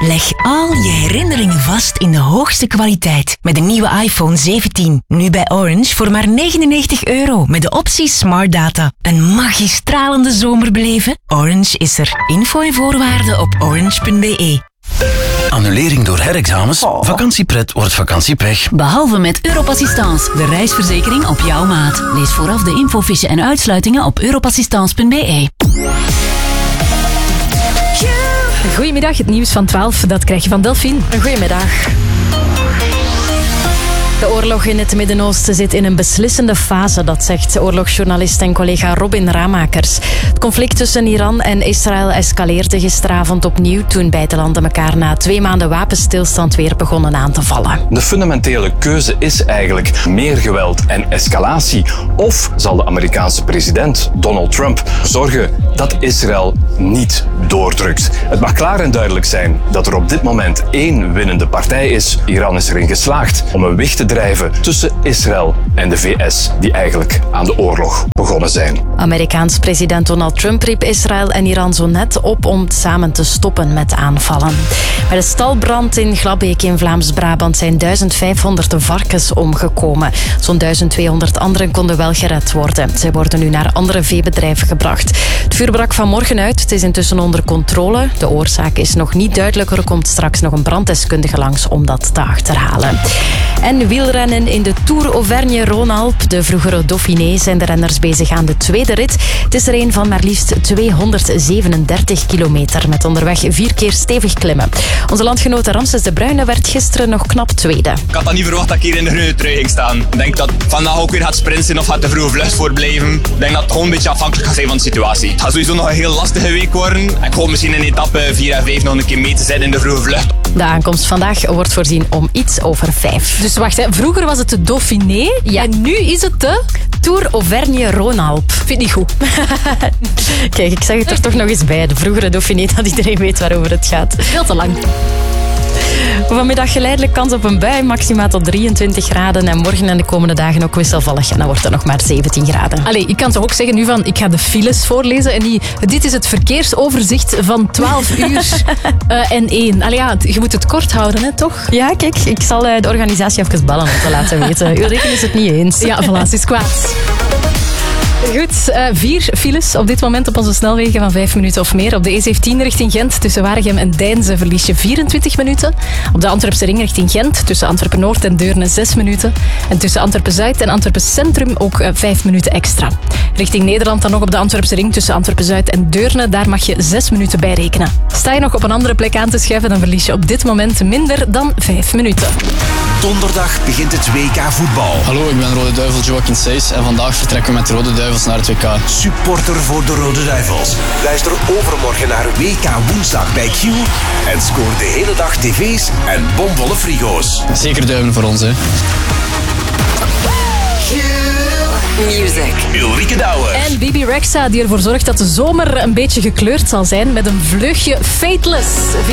Leg al je herinneringen vast in de hoogste kwaliteit met de nieuwe iPhone 17. Nu bij Orange voor maar €99 met de optie Smart Data. Een magistralende zomer beleven? Orange is er. Info en voorwaarden op orange.be. Annulering door herexamens? Vakantiepret wordt vakantiepech. Behalve met Europassistance, de reisverzekering op jouw maat. Lees vooraf de infofiche en uitsluitingen op europassistance.be. Goedemiddag, het nieuws van 12, dat krijg je van Delphine. Goedemiddag. De oorlog in het Midden-Oosten zit in een beslissende fase, dat zegt oorlogsjournalist en collega Robin Ramakers. Het conflict tussen Iran en Israël escaleerde gisteravond opnieuw toen beide landen elkaar na 2 maanden wapenstilstand weer begonnen aan te vallen. De fundamentele keuze is eigenlijk meer geweld en escalatie. Of zal de Amerikaanse president Donald Trump zorgen dat Israël niet doordrukt? Het mag klaar en duidelijk zijn dat er op dit moment 1 winnende partij is. Iran is erin geslaagd om een weg te drijven tussen Israël en de VS, die eigenlijk aan de oorlog begonnen zijn. Amerikaans president Donald Trump riep Israël en Iran zo net op om samen te stoppen met aanvallen. Bij de stalbrand in Glabbeek in Vlaams-Brabant zijn 1500 varkens omgekomen. Zo'n 1200 anderen konden wel gered worden. Zij worden nu naar andere veebedrijven gebracht. Het vuur brak vanmorgen uit. Het is intussen onder controle. De oorzaak is nog niet duidelijk. Er komt straks nog een branddeskundige langs om dat te achterhalen. En wielrennen in de Tour Auvergne-Rhône-Alpes. De vroegere Dauphiné zijn de renners bezig aan de tweede rit. Het is er een van maar liefst 237 kilometer. Met onderweg 4 keer stevig klimmen. Onze landgenote Ramses de Bruyne werd gisteren nog knap tweede. Ik had dan niet verwacht dat ik hier in de groene trui ging staan. Ik denk dat vandaag ook weer gaat sprinten of gaat de vroege vlucht voorblijven. Ik denk dat het gewoon een beetje afhankelijk gaat zijn van de situatie. Het gaat sowieso nog een heel lastige week worden. Ik hoop misschien in etappe 4 en 5 nog een keer mee te zijn in de vroege vlucht. De aankomst vandaag wordt voorzien om iets over 5. Dus wacht, hè. Vroeger was het de Dauphiné en nu is het de Tour Auvergne-Rhône-Alpes. Vind ik niet goed. Kijk, ik zeg het er toch nog eens bij. De vroegere Dauphiné, dat iedereen weet waarover het gaat. Veel te lang. Vanmiddag geleidelijk kans op een bui, maxima tot 23 graden. En morgen en de komende dagen ook wisselvallig. En dan wordt het nog maar 17 graden. Allee, ik kan toch ook zeggen nu van, ik ga de files voorlezen. En dit is het verkeersoverzicht van 12 uur en 1. Allee, ja, je moet het kort houden, hè, toch? Ja, kijk, ik zal de organisatie even bellen om te laten weten. Ulrike is het niet eens. Ja, voilà, ze is kwaad. Goed, 4 files op dit moment op onze snelwegen van 5 minuten of meer. Op de E17 richting Gent tussen Waregem en Deinze verlies je 24 minuten. Op de Antwerpse ring richting Gent tussen Antwerpen-Noord en Deurne 6 minuten. En tussen Antwerpen-Zuid en Antwerpen-Centrum ook 5 minuten extra. Richting Nederland dan nog op de Antwerpse ring tussen Antwerpen-Zuid en Deurne. Daar mag je 6 minuten bij rekenen. Sta je nog op een andere plek aan te schuiven, dan verlies je op dit moment minder dan 5 minuten. Donderdag begint het WK voetbal. Hallo, ik ben Rode Duivel Joaquin Seys en vandaag vertrekken we met de Rode Duivels naar het WK. Supporter voor de Rode Duivels. Luister overmorgen naar WK woensdag bij Q en scoor de hele dag tv's en bomvolle frigo's. Zeker duimen voor ons, hè. Music. Ulrike Douwen. En Bibi Rexha die ervoor zorgt dat de zomer een beetje gekleurd zal zijn met een vleugje Fateless.